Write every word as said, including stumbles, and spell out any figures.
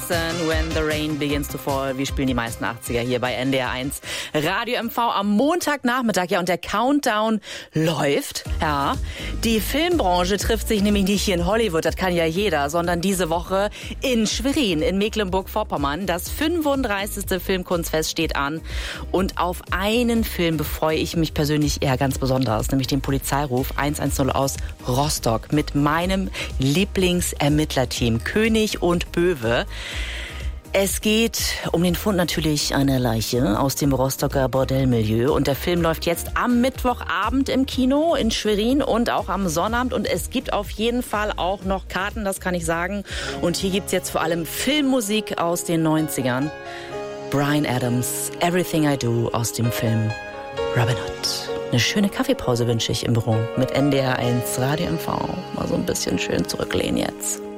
Listen when the rain begins to fall. Wir spielen die meisten achtziger hier bei N D R eins. Radio M V am Montagnachmittag. Ja, und der Countdown läuft. Ja, die Filmbranche trifft sich nämlich nicht hier in Hollywood, das kann ja jeder, sondern diese Woche in Schwerin in Mecklenburg-Vorpommern. Das fünfunddreißigste Filmkunstfest steht an. Und auf einen Film befreue ich mich persönlich eher ganz besonders, nämlich den Polizeiruf eins eins null aus Rostock mit meinem Lieblingsermittlerteam König und Böwe. Es geht um den Fund natürlich einer Leiche aus dem Rostocker Bordellmilieu. Und der Film läuft jetzt am Mittwochabend im Kino in Schwerin und auch am Sonnabend. Und es gibt auf jeden Fall auch noch Karten, das kann ich sagen. Und hier gibt's jetzt vor allem Filmmusik aus den neunzigern. Bryan Adams, Everything I Do aus dem Film Robin Hood. Eine schöne Kaffeepause wünsche ich im Büro mit N D R eins Radio M V. Mal so ein bisschen schön zurücklehnen jetzt.